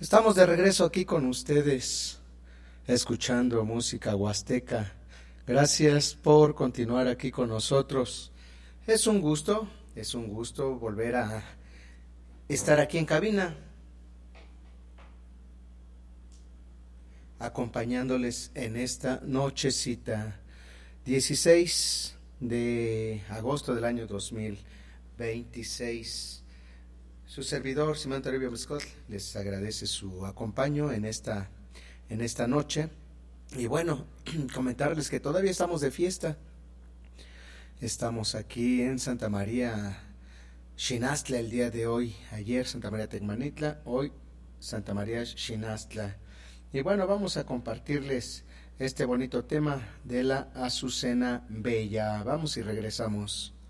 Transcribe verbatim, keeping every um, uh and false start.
Estamos de regreso aquí con ustedes, escuchando música huasteca. Gracias por continuar aquí con nosotros. Es un gusto, es un gusto volver a estar aquí en cabina, acompañándoles en esta nochecita, dieciséis de agosto del año dos mil veintiséis. Su servidor, Simón Toribio Mascot, les agradece su acompaño en esta, en esta noche. Y bueno, comentarles que todavía estamos de fiesta. Estamos aquí en Santa María Xinastla el día de hoy. Ayer Santa María Tecmanitla, hoy Santa María Xinastla. Y bueno, vamos a compartirles este bonito tema de la Azucena Bella. Vamos y regresamos.